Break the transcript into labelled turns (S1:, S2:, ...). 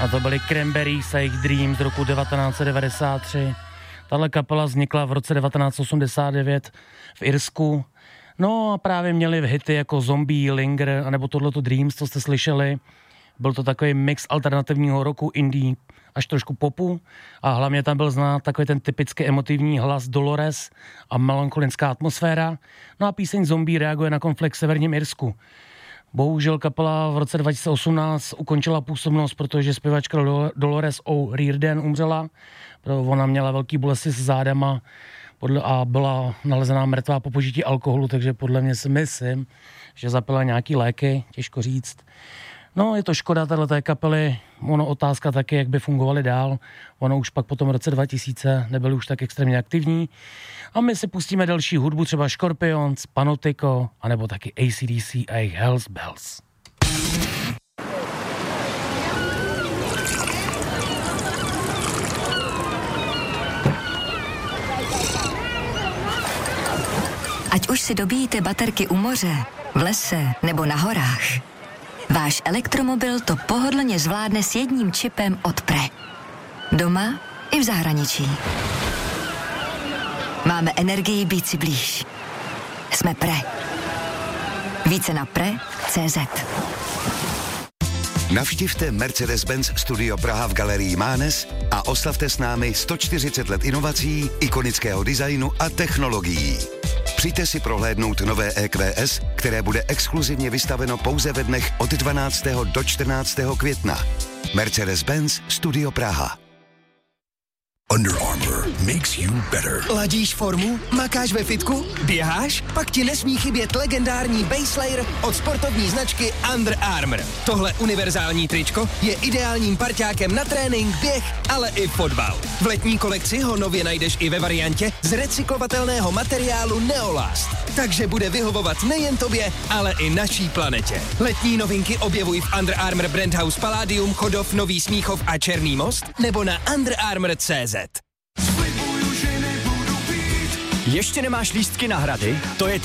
S1: A to byly Cranberries a jejich Dream z roku 1993. Tahle kapela vznikla v roce 1989 v Irsku. No a právě měli hity jako Zombie, Linger, anebo tohleto Dreams, co jste slyšeli. Byl to takový mix alternativního rocku, indie, až trošku popu. A hlavně tam byl znát takový ten typický emotivní hlas Dolores a melancholická atmosféra. No a píseň Zombie reaguje na konflikt v severním Irsku. Bohužel kapela v roce 2018 ukončila působnost, protože zpěvačka Dolores O'Riordan umřela. Ona měla velký bolesti s zádama a byla nalezená mrtvá po požití alkoholu, takže podle mě si myslím, že zapila nějaký léky, těžko říct. No, je to škoda téhleté kapely, ono otázka taky, jak by fungovaly dál. Ono už pak po tom roce 2000 nebyly už tak extrémně aktivní. A my si pustíme další hudbu, třeba Scorpions, Panotico, anebo taky AC/DC a jejich Hells Bells.
S2: Ať už si dobíjíte baterky u moře, v lese nebo na horách, váš elektromobil to pohodlně zvládne s jedním čipem od Pre. Doma i v zahraničí. Máme energii být si blíž. Jsme Pre. Více na pre.cz.
S3: Navštivte Mercedes-Benz Studio Praha v Galerii Mánes a oslavte s námi 140 let inovací, ikonického designu a technologií. Přijďte si prohlédnout nové EQS, které bude exkluzivně vystaveno pouze ve dnech od 12. do 14. května. Mercedes-Benz Studio Praha.
S4: Under Armour makes you better.
S5: Ladíš formu? Makáš ve fitku? Běháš? Pak ti nesmí chybět legendární Base Layer od sportovní značky Under Armour. Tohle univerzální tričko je ideálním parťákem na trénink, běh, ale i fotbal. V letní kolekci ho nově najdeš i ve variantě z recyklovatelného materiálu Neolast. Takže bude vyhovovat nejen tobě, ale i naší planetě. Letní novinky objevuj v Under Armour Brand House Palladium, Chodov, Nový Smíchov a Černý Most nebo na underarmour.cz.
S6: Ještě nemáš lístky na Hrady? To je